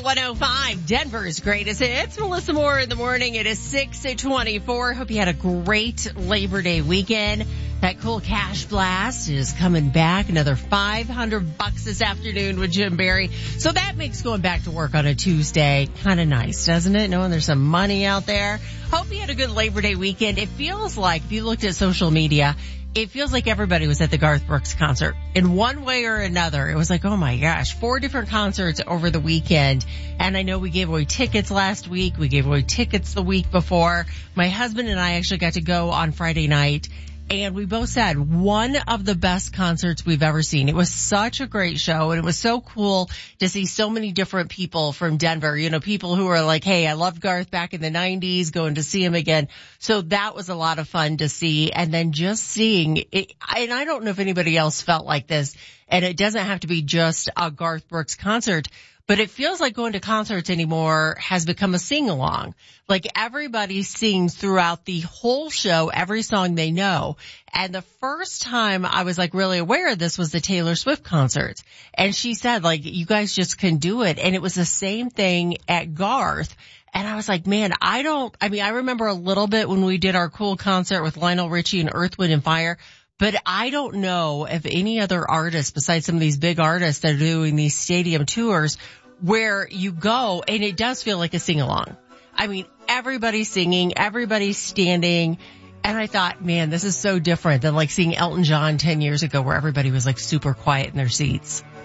105, Denver's greatest hits. Melissa Moore in the morning. It is 6:24. Hope you had a great Labor Day weekend. That cool cash blast is coming back. Another $500 this afternoon with Jim Barry. So that makes going back to work on a Tuesday kind of nice, doesn't it? Knowing there's some money out there. Hope you had a good Labor Day weekend. It feels like, if you looked at social media, it feels like everybody was at the Garth Brooks concert in one way or another. It was like, oh my gosh, 4 different concerts over the weekend. And I know we gave away tickets last week. We gave away tickets the week before. My husband and I actually got to go on Friday night. And we both said one of the best concerts we've ever seen. It was such a great show, and it was so cool to see so many different people from Denver. You know, people who were like, hey, I loved Garth back in the 90s, going to see him again. So that was a lot of fun to see. And then just seeing it, and I don't know if anybody else felt like this, and it doesn't have to be just a Garth Brooks concert, but it feels like going to concerts anymore has become a sing-along. Like everybody sings throughout the whole show, every song they know. And the first time I was like really aware of this was the Taylor Swift concert. And she said like, you guys just can do it. And it was the same thing at Garth. And I was like, man, I remember a little bit when we did our cool concert with Lionel Richie and Earth, Wind & Fire. But I don't know if any other artists besides some of these big artists that are doing these stadium tours where you go and it does feel like a sing-along. I mean, everybody's singing, everybody's standing. And I thought, man, this is so different than like seeing Elton John 10 years ago where everybody was like super quiet in their seats.